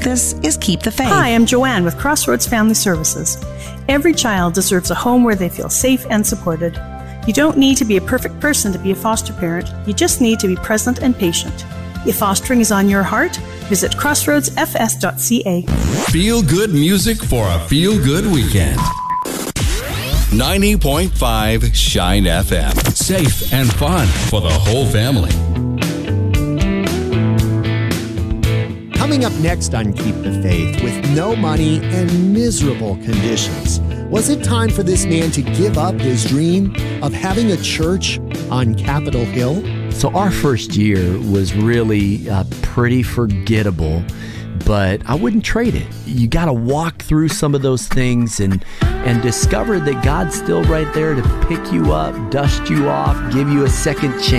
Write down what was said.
This is Keep the Faith. Hi, I'm Joanne with Crossroads Family Services. Every child deserves a home where they feel safe and supported. You don't need to be a perfect person to be a foster parent. You just need to be present and patient. If fostering is on your heart, visit crossroadsfs.ca. Feel good music for a feel good weekend. 90.5 Shine FM. Safe and fun for the whole family. Coming up next on Keep the Faith, with no money and miserable conditions, was it time for this man to give up his dream of having a church on Capitol Hill? So our first year was really pretty forgettable, but I wouldn't trade it. You got to walk through some of those things and discover that God's still right there to pick you up, dust you off, give you a second chance.